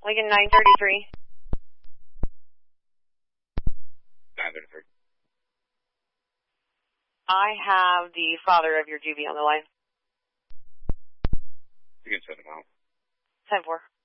Lincoln 933. 933. I have the father of your GB on the line. You can send him out. 10-4.